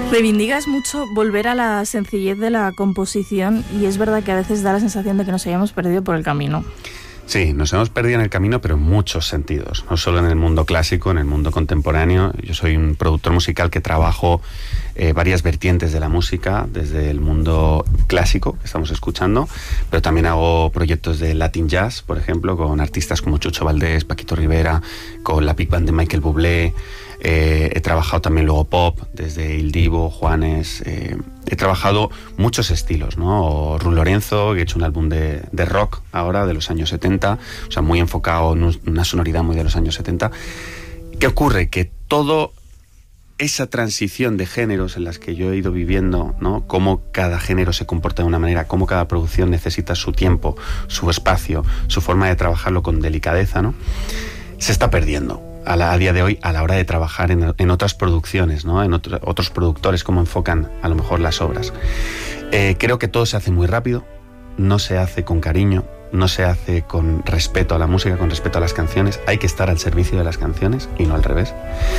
Reivindicas mucho volver a la sencillez de la composición y es verdad que a veces da la sensación de que nos hayamos perdido por el camino. Sí, nos hemos perdido en el camino, pero en muchos sentidos. No solo en el mundo clásico, en el mundo contemporáneo. Yo soy un productor musical que trabajo varias vertientes de la música, desde el mundo clásico que estamos escuchando, pero también hago proyectos de Latin Jazz, por ejemplo, con artistas como Chucho Valdés, Paquito Rivera, con la Big Band de Michael Bublé. He trabajado también luego pop, desde Il Divo, Juanes. He trabajado muchos estilos, ¿no? O Ru Lorenzo, que he hecho un álbum de rock ahora, de los años 70, o sea, muy enfocado en una sonoridad muy de los años 70. ¿Qué ocurre? Que todo esa transición de géneros en las que yo he ido viviendo, ¿no? Cómo cada género se comporta de una manera, cómo cada producción necesita su tiempo, su espacio, su forma de trabajarlo con delicadeza, ¿no? Se está perdiendo a día de hoy a la hora de trabajar en otras producciones, ¿no? En otros productores, cómo enfocan a lo mejor las obras. Creo que todo se hace muy rápido, no se hace con cariño, no se hace con respeto a la música, con respeto a las canciones. Hay que estar al servicio de las canciones y no al revés.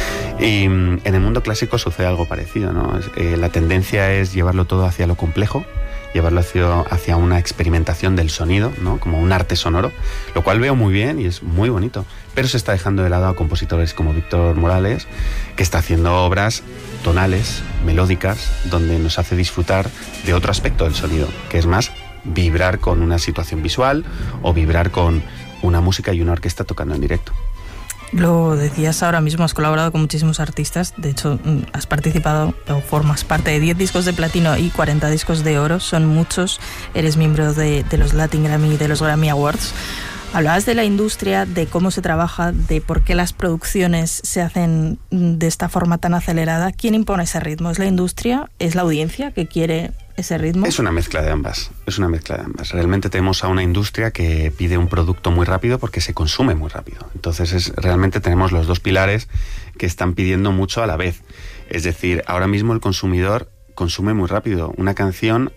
Y en el mundo clásico sucede algo parecido, ¿no? La tendencia es llevarlo todo hacia lo complejo, llevarlo hacia una experimentación del sonido, ¿no? Como un arte sonoro, lo cual veo muy bien y es muy bonito, pero se está dejando de lado a compositores como Víctor Morales, que está haciendo obras tonales, melódicas, donde nos hace disfrutar de otro aspecto del sonido, que es más vibrar con una situación visual o vibrar con una música y una orquesta tocando en directo. Lo decías ahora mismo, has colaborado con muchísimos artistas, de hecho has participado o formas parte de 10 discos de platino y 40 discos de oro, son muchos, eres miembro de los Latin Grammy y de los Grammy Awards. Hablabas de la industria, de cómo se trabaja, de por qué las producciones se hacen de esta forma tan acelerada. ¿Quién impone ese ritmo? ¿Es la industria? ¿Es la audiencia que quiere ese ritmo? Es una mezcla de ambas, Realmente tenemos a una industria que pide un producto muy rápido porque se consume muy rápido. Entonces realmente tenemos los dos pilares que están pidiendo mucho a la vez. Es decir, ahora mismo el consumidor consume muy rápido. Una canción,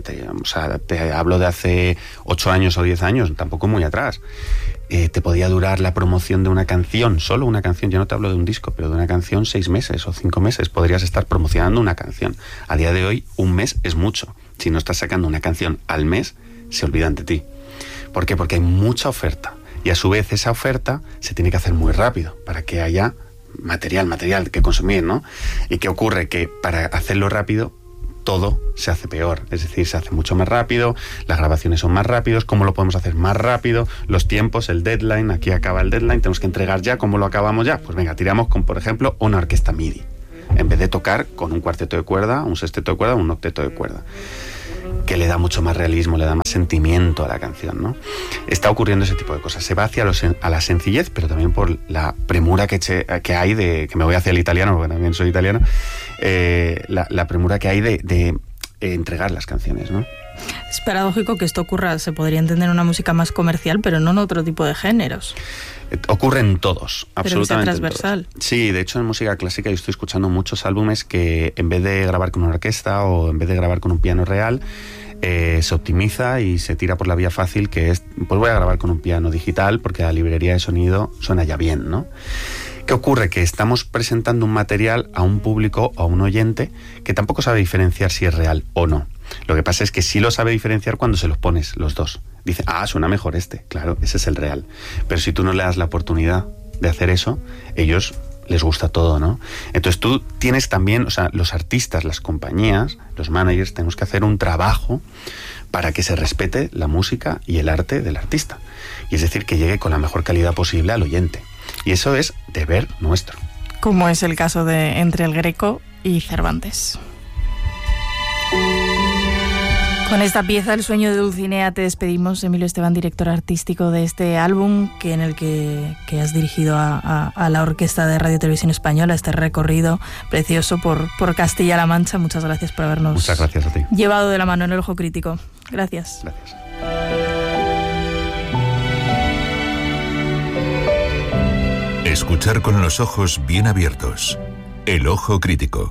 te hablo de hace 8 años o 10 años, tampoco muy atrás. Te podía durar la promoción de una canción, solo una canción, yo no te hablo de un disco, pero de una canción 6 meses o 5 meses, podrías estar promocionando una canción. A día de hoy, un mes es mucho. Si no estás sacando una canción al mes, se olvidan de ti. ¿Por qué? Porque hay mucha oferta, y a su vez esa oferta se tiene que hacer muy rápido, para que haya material que consumir, ¿no? ¿Y qué ocurre? Que para hacerlo rápido, todo se hace peor, es decir, se hace mucho más rápido, las grabaciones son más rápidos. ¿Cómo lo podemos hacer más rápido? Los tiempos, el deadline, aquí acaba el deadline, tenemos que entregar ya. ¿Cómo lo acabamos ya? Pues venga, tiramos con, por ejemplo, una orquesta MIDI, en vez de tocar con un cuarteto de cuerda, un sexteto de cuerda, un octeto de cuerda, que le da mucho más realismo, le da más sentimiento a la canción, ¿no? Está ocurriendo ese tipo de cosas. Se va hacia a la sencillez, pero también por la premura que hay de... Que me voy hacia el italiano, porque también soy italiano. La premura que hay de entregar las canciones, ¿no? Es paradójico que esto ocurra, se podría entender en una música más comercial, pero no en otro tipo de géneros. Ocurre en todos, absolutamente. Pero transversal. Sí, de hecho en música clásica yo estoy escuchando muchos álbumes que en vez de grabar con una orquesta o en vez de grabar con un piano real, se optimiza y se tira por la vía fácil, que es, pues voy a grabar con un piano digital porque la librería de sonido suena ya bien, ¿no? ¿Qué ocurre? Que estamos presentando un material a un público o a un oyente que tampoco sabe diferenciar si es real o no. Lo que pasa es que sí lo sabe diferenciar cuando se los pones los dos. Dice, suena mejor este. Claro, ese es el real. Pero si tú no le das la oportunidad de hacer eso, ellos les gusta todo, ¿no? Entonces tú tienes también, o sea, los artistas, las compañías, los managers, tenemos que hacer un trabajo para que se respete la música y el arte del artista. Y es decir, que llegue con la mejor calidad posible al oyente. Y eso es deber nuestro. Como es el caso de entre El Greco y Cervantes. Con esta pieza, El sueño de Dulcinea, te despedimos. Emilio Esteban, director artístico de este álbum, en el que has dirigido a la Orquesta de Radio Televisión Española, este recorrido precioso por Castilla-La Mancha. Muchas gracias por habernos Muchas gracias a ti. Llevado de la mano en El Ojo Crítico. Gracias. Gracias. Escuchar con los ojos bien abiertos. El Ojo Crítico.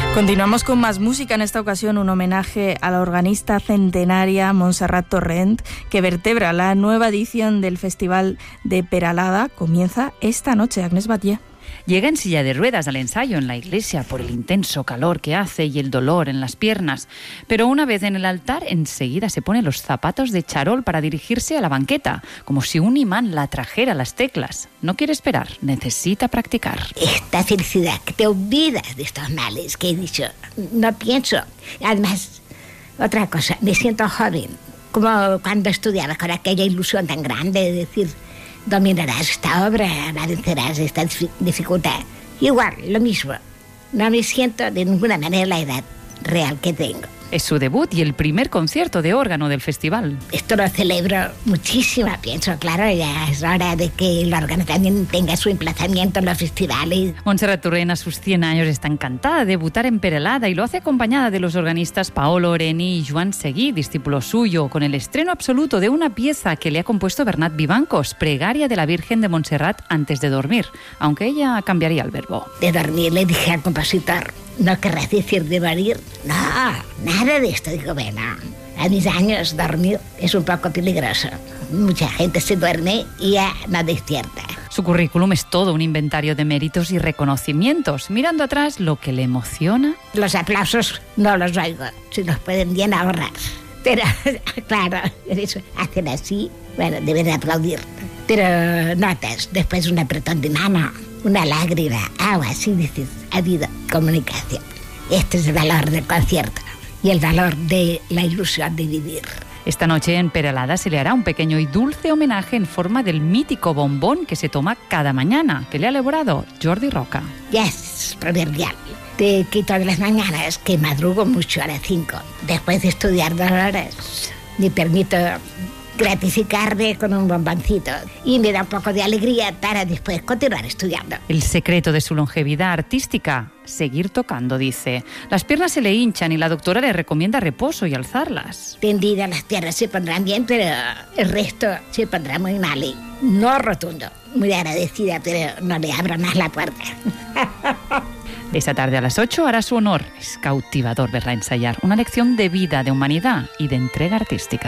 Continuamos con más música, en esta ocasión un homenaje a la organista centenaria Montserrat Torrent, que vertebra la nueva edición del Festival de Peralada. Comienza esta noche. Agnès Batlle. Llega en silla de ruedas al ensayo en la iglesia por el intenso calor que hace y el dolor en las piernas. Pero una vez en el altar, enseguida se pone los zapatos de charol para dirigirse a la banqueta, como si un imán la trajera las teclas. No quiere esperar, necesita practicar. Esta felicidad, que te olvidas de estos males que he dicho. No pienso. Además, otra cosa, me siento joven, como cuando estudiaba con aquella ilusión tan grande de decir: dominarás esta obra, la vencerás esta dificultad. Igual, lo mismo. No me siento de ninguna manera la edad real que tengo. Es su debut y el primer concierto de órgano del festival. Esto lo celebro muchísimo, pienso, claro, ya es hora de que el órgano también tenga su emplazamiento en los festivales. Montserrat Torrent, a sus 100 años, está encantada de debutar en Peralada y lo hace acompañada de los organistas Paolo Oreni y Joan Seguí, discípulo suyo, con el estreno absoluto de una pieza que le ha compuesto Bernat Vivancos, Pregaria de la Virgen de Montserrat antes de dormir, aunque ella cambiaría el verbo. De dormir le dije al compositor: ¿no querrás decir de morir? No, nada de esto. Digo, bueno, a mis años dormir es un poco peligroso. Mucha gente se duerme y ya no despierta. Su currículum es todo un inventario de méritos y reconocimientos. Mirando atrás, lo que le emociona... Los aplausos no los oigo, si los pueden bien ahorrar. Pero, claro, eso, hacen así, bueno, deben de aplaudir. Pero notas, después un apretón de mano, una lágrima, algo así, dices, ha habido comunicación. Este es el valor del concierto y el valor de la ilusión de vivir. Esta noche en Peralada se le hará un pequeño y dulce homenaje en forma del mítico bombón que se toma cada mañana, que le ha elaborado Jordi Roca. Ya es proverbial. Te quito de las mañanas, que madrugo mucho a las 5. Después de estudiar 2 horas, me permito gratificarme con un bomboncito y me da un poco de alegría para después continuar estudiando. El secreto de su longevidad artística: seguir tocando, dice. Las piernas se le hinchan y la doctora le recomienda reposo y alzarlas. Tendidas las piernas se pondrán bien, pero el resto se pondrá muy mal y no rotundo. Muy agradecida, pero no le abro más la puerta. Esta tarde a las 8 hará su honor. Es cautivador verla ensayar una lección de vida, de humanidad y de entrega artística.